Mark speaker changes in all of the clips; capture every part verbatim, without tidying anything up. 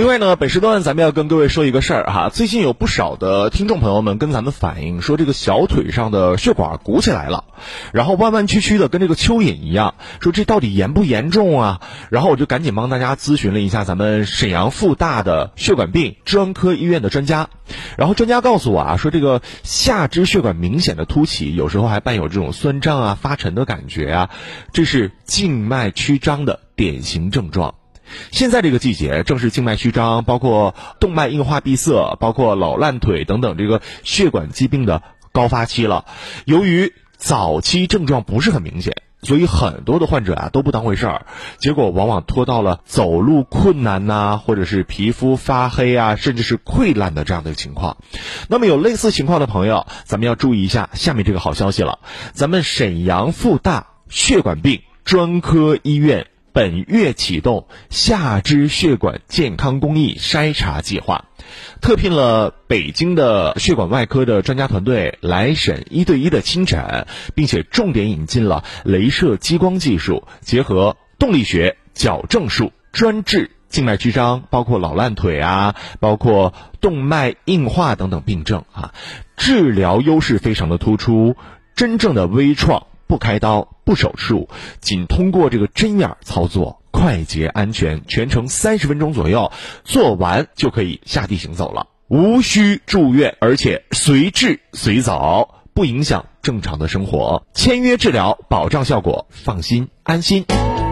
Speaker 1: 另外呢，本时段咱们要跟各位说一个事儿哈，最近有不少的听众朋友们跟咱们反映说，这个小腿上的血管鼓起来了，然后弯弯曲曲的跟这个蚯蚓一样，说这到底严不严重啊？然后我就赶紧帮大家咨询了一下咱们沈阳复大的血管病专科医院的专家，然后专家告诉我啊，说这个下肢血管明显的凸起，有时候还伴有这种酸胀啊、发沉的感觉啊，这是静脉曲张的典型症状。现在这个季节正是静脉曲张，包括动脉硬化闭塞，包括老烂腿等等这个血管疾病的高发期了。由于早期症状不是很明显，所以很多的患者啊都不当回事儿，结果往往拖到了走路困难呐、啊，或者是皮肤发黑啊，甚至是溃烂的这样的情况。那么有类似情况的朋友，咱们要注意一下下面这个好消息了，咱们沈阳复大血管病专科医院本月启动下肢血管健康公益筛查计划，特聘了北京的血管外科的专家团队来沈一对一的亲诊，并且重点引进了雷射激光技术，结合动力学、矫正术，专治静脉曲张，包括老烂腿啊，包括动脉硬化等等病症啊，治疗优势非常的突出，真正的微创。不开刀不手术，仅通过这个针眼操作，快捷安全，全程三十分钟左右，做完就可以下地行走了，无需住院，而且随治随走，不影响正常的生活，签约治疗，保障效果，放心安心。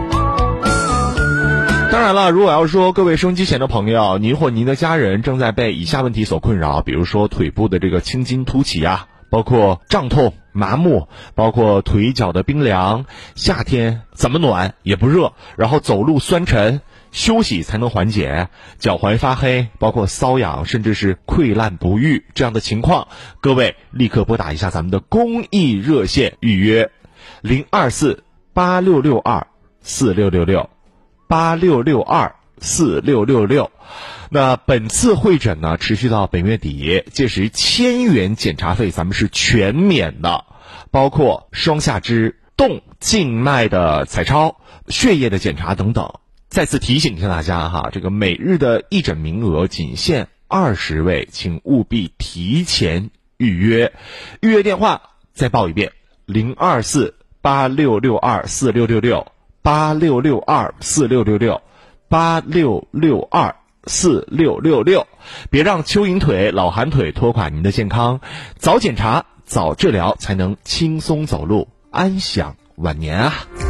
Speaker 1: 当然了，如果要说各位收音机前的朋友，您或您的家人正在被以下问题所困扰，比如说腿部的这个青筋凸起啊，包括胀痛、麻木，包括腿脚的冰凉，夏天怎么暖也不热，然后走路酸沉，休息才能缓解，脚踝发黑，包括瘙痒，甚至是溃烂不愈这样的情况，各位立刻拨打一下咱们的公益热线预约零二四八六六二四六六六八六六二四六六六。那本次会诊呢，持续到本月底，届时千元检查费咱们是全免的，包括双下肢、动静脉的彩超、血液的检查等等。再次提醒一下大家哈，这个每日的义诊名额仅限二十位，请务必提前预约。预约电话再报一遍：零二四八六六二四六六六八六六二四六六六八六六二。四六六六，别让蚯蚓腿、老寒腿拖垮您的健康，早检查、早治疗，才能轻松走路，安享晚年啊！